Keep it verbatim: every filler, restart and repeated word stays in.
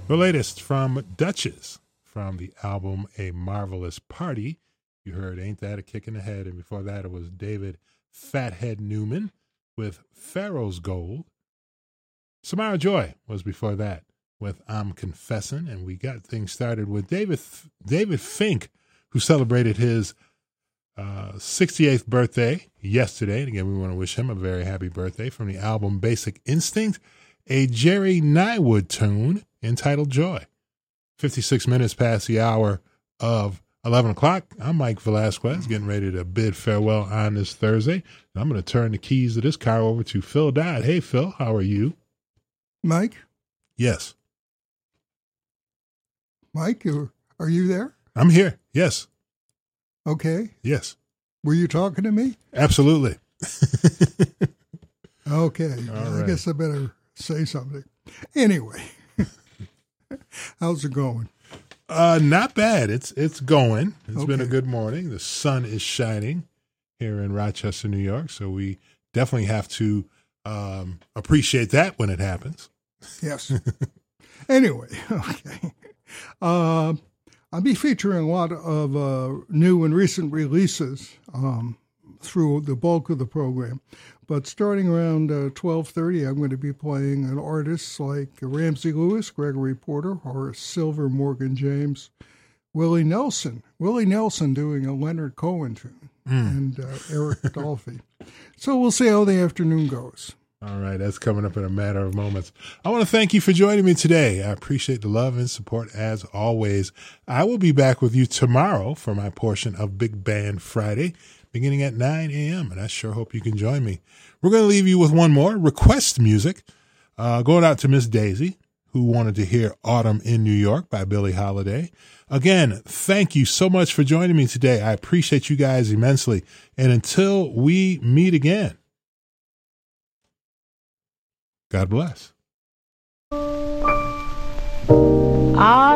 The latest from Duchess from the album A Marvelous Party. You heard Ain't That a Kick in the Head, and before that it was David Fathead Newman with Pharaoh's Gold. Samara Joy was before that with I'm Confessing, and we got things started with David David Fink, who celebrated his uh, sixty-eighth birthday yesterday. And again, we want to wish him a very happy birthday from the album Basic Instinct, a Jerry Nywood tune entitled Joy. fifty-six minutes past the hour of eleven o'clock. I'm Mike Velasquez, getting ready to bid farewell on this Thursday. I'm going to turn the keys of this car over to Phil Dodd. Hey, Phil, how are you? Mike? Yes. Mike, are you there? I'm here. Yes. Okay. Yes. Were you talking to me? Absolutely. Okay. All I right. guess I better say something. Anyway, how's it going? Uh, not bad. It's it's going. It's Okay. been a good morning. The sun is shining here in Rochester, New York, so we definitely have to um, appreciate that when it happens. Yes. Anyway, okay. Uh, I'll be featuring a lot of uh, new and recent releases um, through the bulk of the program. But starting around uh, twelve thirty, I'm going to be playing an artists like Ramsey Lewis, Gregory Porter, Horace Silver, Morgan James, Willie Nelson. Willie Nelson doing a Leonard Cohen tune, Mm. and uh, Eric Dolphy. So we'll see how the afternoon goes. All right, that's coming up in a matter of moments. I want to thank you for joining me today. I appreciate the love and support as always. I will be back with you tomorrow for my portion of Big Band Friday, beginning at nine a.m., and I sure hope you can join me. We're going to leave you with one more request music, uh, going out to Miss Daisy, who wanted to hear Autumn in New York by Billie Holiday. Again, thank you so much for joining me today. I appreciate you guys immensely. And until we meet again, God bless. Ah,